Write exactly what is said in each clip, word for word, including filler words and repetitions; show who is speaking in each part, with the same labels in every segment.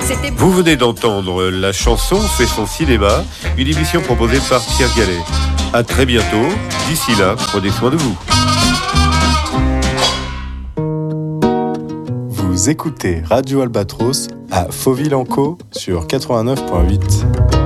Speaker 1: C'était...
Speaker 2: Vous venez d'entendre La chanson fait son cinéma, une émission proposée par Pierre Gallet. À très bientôt. D'ici là, prenez soin de vous.
Speaker 3: Vous écoutez Radio Albatros à Fauville-en-Caux sur quatre-vingt-neuf point huit.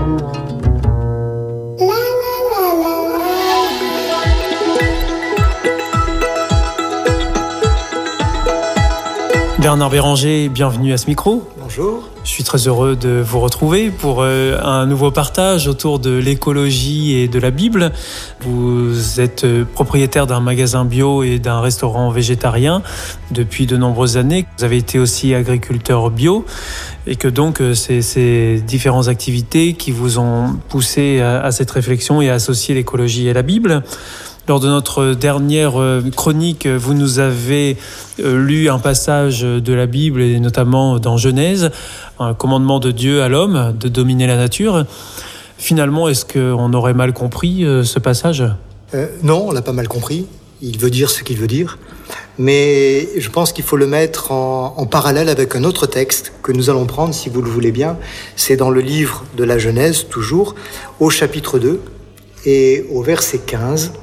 Speaker 4: Bernard Béranger, bienvenue à ce micro.
Speaker 5: Bonjour.
Speaker 4: Je suis très heureux de vous retrouver pour euh, un nouveau partage autour de l'écologie et de la Bible. Vous êtes propriétaire d'un magasin bio et d'un restaurant végétarien depuis de nombreuses années. Vous avez été aussi agriculteur bio et que donc c'est ces différentes activités qui vous ont poussé à, à cette réflexion et à associer l'écologie et la Bible. Lors de notre dernière chronique, vous nous avez lu un passage de la Bible, et notamment dans Genèse, un commandement de Dieu à l'homme de dominer la nature. Finalement, est-ce qu'on aurait mal compris ce passage ?
Speaker 5: euh, Non, on l'a pas mal compris. Il veut dire ce qu'il veut dire. Mais je pense qu'il faut le mettre en, en parallèle avec un autre texte que nous allons prendre, si vous le voulez bien. C'est dans le livre de la Genèse, toujours, au chapitre deux et au verset quinze.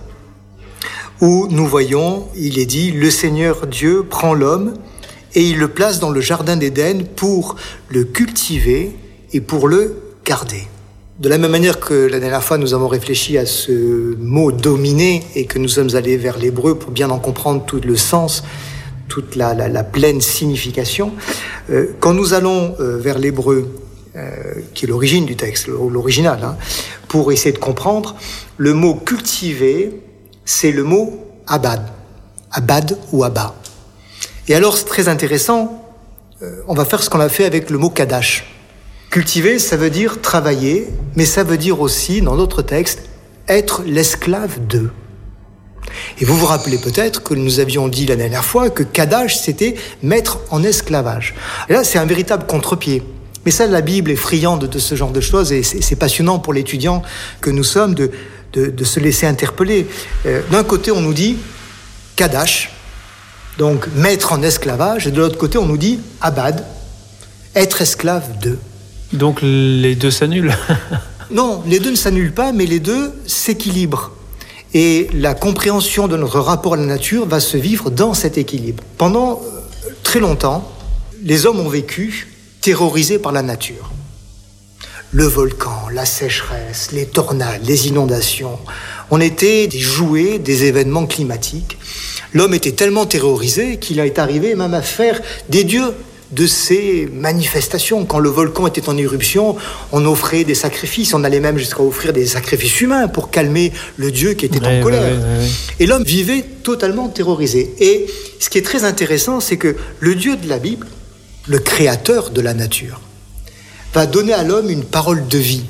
Speaker 5: Où nous voyons, il est dit, le Seigneur Dieu prend l'homme et il le place dans le jardin d'Éden pour le cultiver et pour le garder. De la même manière que la dernière fois, nous avons réfléchi à ce mot « dominer » et que nous sommes allés vers l'hébreu pour bien en comprendre tout le sens, toute la, la, la pleine signification. Euh, quand nous allons euh, vers l'hébreu, euh, qui est l'origine du texte, l'original, hein, pour essayer de comprendre, le mot « cultiver », c'est le mot « abad », abad ou abba. Et alors, c'est très intéressant, euh, on va faire ce qu'on a fait avec le mot « kadash ». Cultiver, ça veut dire travailler, mais ça veut dire aussi, dans d'autres textes, être l'esclave d'eux. Et vous vous rappelez peut-être que nous avions dit la dernière fois que kadash, c'était mettre en esclavage. Et là, c'est un véritable contre-pied. Mais ça, la Bible est friande de ce genre de choses, et c'est, c'est passionnant pour l'étudiant que nous sommes de... De, de se laisser interpeller. Euh, d'un côté, on nous dit « kadash », donc mettre en esclavage, et de l'autre côté, on nous dit « abad », être esclave d'eux.
Speaker 4: Donc les deux s'annulent.
Speaker 5: Non, les deux ne s'annulent pas, mais les deux s'équilibrent. Et la compréhension de notre rapport à la nature va se vivre dans cet équilibre. Pendant euh, très longtemps, les hommes ont vécu terrorisés par la nature. Le volcan, la sécheresse, les tornades, les inondations. On était des jouets des événements climatiques. L'homme était tellement terrorisé qu'il est arrivé même à faire des dieux de ces manifestations. Quand le volcan était en éruption, on offrait des sacrifices. On allait même jusqu'à offrir des sacrifices humains pour calmer le dieu qui était ouais, en colère. Ouais, ouais, ouais. Et l'homme vivait totalement terrorisé. Et ce qui est très intéressant, c'est que le Dieu de la Bible, le créateur de la nature, va donner à l'homme une parole de vie.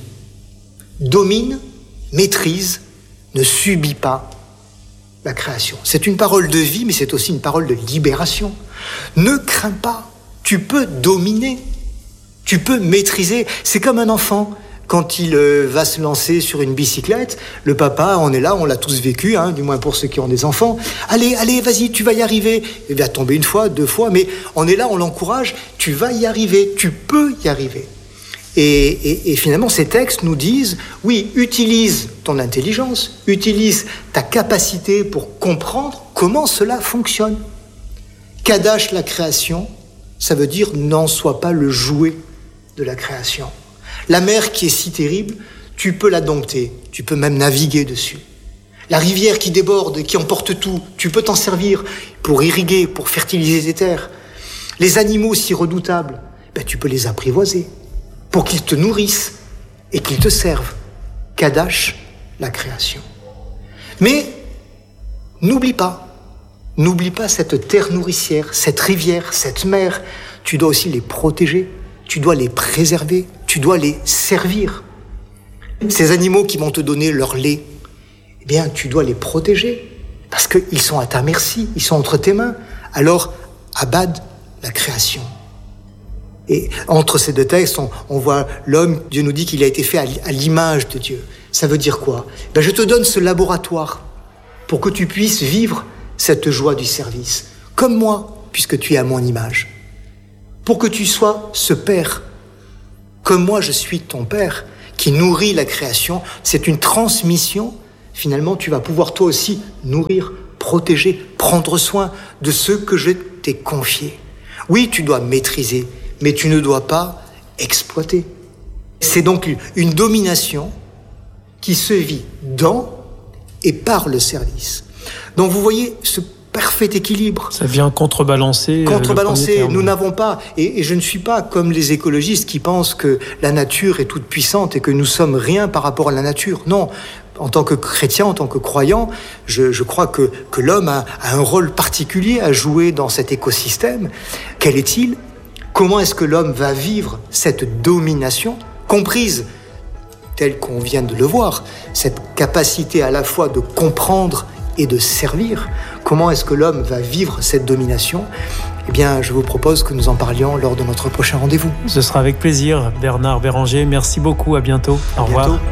Speaker 5: Domine, maîtrise, ne subit pas la création. C'est une parole de vie, mais c'est aussi une parole de libération. Ne crains pas, tu peux dominer, tu peux maîtriser. C'est comme un enfant. Quand il euh, va se lancer sur une bicyclette, le papa, on est là, on l'a tous vécu, hein, du moins pour ceux qui ont des enfants. Allez, allez, vas-y, tu vas y arriver. Il va tomber une fois, deux fois, mais on est là, on l'encourage. Tu vas y arriver, tu peux y arriver. Et, et, et finalement, ces textes nous disent, oui, utilise ton intelligence, utilise ta capacité pour comprendre comment cela fonctionne. Kadash la création, ça veut dire n'en sois pas le jouet de la création. La mer qui est si terrible, tu peux la dompter, tu peux même naviguer dessus. La rivière qui déborde, qui emporte tout, tu peux t'en servir pour irriguer, pour fertiliser tes terres. Les animaux si redoutables, ben, tu peux les apprivoiser pour qu'ils te nourrissent et qu'ils te servent. Kadash, la création. Mais n'oublie pas, n'oublie pas cette terre nourricière, cette rivière, cette mer. Tu dois aussi les protéger, tu dois les préserver, tu dois les servir. Ces animaux qui vont te donner leur lait, eh bien, tu dois les protéger parce qu'ils sont à ta merci, ils sont entre tes mains. Alors, abad, la création. Et entre ces deux textes, on, on voit l'homme, Dieu nous dit qu'il a été fait à, à l'image de Dieu. Ça veut dire quoi ? Ben, je te donne ce laboratoire pour que tu puisses vivre cette joie du service, comme moi, puisque tu es à mon image. Pour que tu sois ce père comme moi je suis ton Père, qui nourrit la création, c'est une transmission. Finalement, tu vas pouvoir toi aussi nourrir, protéger, prendre soin de ceux que je t'ai confiés. Oui, tu dois maîtriser, mais tu ne dois pas exploiter. C'est donc une domination qui se vit dans et par le service. Donc vous voyez ce parfait équilibre.
Speaker 4: Ça vient contrebalancer.
Speaker 5: Contrebalancer, nous n'avons pas, et, et je ne suis pas comme les écologistes qui pensent que la nature est toute puissante et que nous sommes rien par rapport à la nature. Non, en tant que chrétien, en tant que croyant, je, je crois que, que l'homme a, a un rôle particulier à jouer dans cet écosystème. Quel est-il ? Comment est-ce que l'homme va vivre cette domination, comprise tel qu'on vient de le voir, cette capacité à la fois de comprendre et de servir? Comment est-ce que l'homme va vivre cette domination ? Eh bien, je vous propose que nous en parlions lors de notre prochain rendez-vous.
Speaker 4: Ce sera avec plaisir. Bernard Béranger, merci beaucoup. À bientôt. Au revoir.
Speaker 5: Bientôt.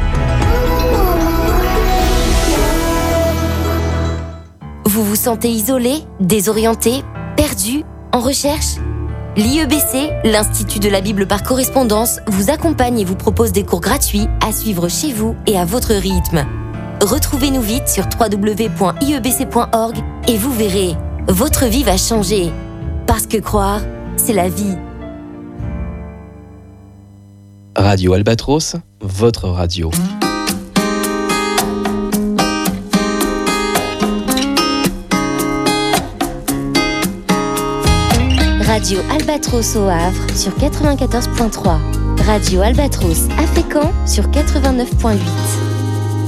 Speaker 1: Vous vous sentez isolé, désorienté, perdu, en recherche ? L'I E B C, l'Institut de la Bible par correspondance, vous accompagne et vous propose des cours gratuits à suivre chez vous et à votre rythme. Retrouvez-nous vite sur w w w point i e b c point org et vous verrez, votre vie va changer. Parce que croire, c'est la vie.
Speaker 6: Radio Albatros, votre radio.
Speaker 1: Radio Albatros au Havre sur quatre-vingt-quatorze point trois. Radio Albatros à Fécamp sur quatre-vingt-neuf point huit.